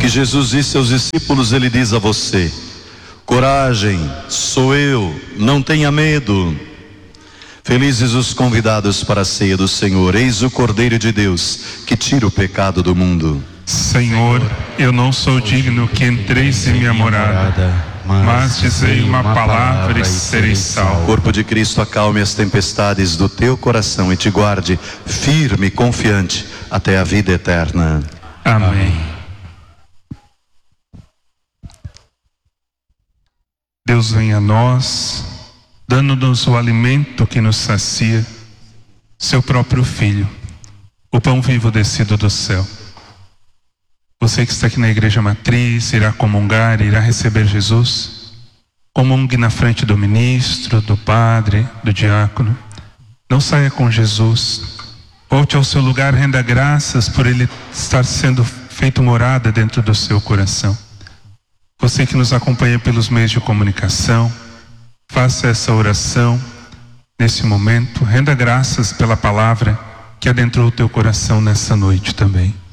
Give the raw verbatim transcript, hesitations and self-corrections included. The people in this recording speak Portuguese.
que Jesus disse aos discípulos, ele diz a você: coragem, sou eu, não tenha medo. Felizes os convidados para a ceia do Senhor. Eis o Cordeiro de Deus, que tira o pecado do mundo. Senhor, eu não sou digno que entreis em minha morada, mas dizei uma palavra e serei salvo. Corpo de Cristo, acalme as tempestades do teu coração e te guarde firme e confiante até a vida eterna. Amém. Deus vem a nós, dando-nos o alimento que nos sacia, seu próprio Filho, o pão vivo descido do céu. Você que está aqui na Igreja Matriz, irá comungar, irá receber Jesus. Comungue na frente do ministro, do padre, do diácono. Não saia com Jesus. Volte ao seu lugar, renda graças por ele estar sendo feito morada dentro do seu coração. Você que nos acompanha pelos meios de comunicação, faça essa oração nesse momento. Renda graças pela palavra que adentrou o teu coração nessa noite também.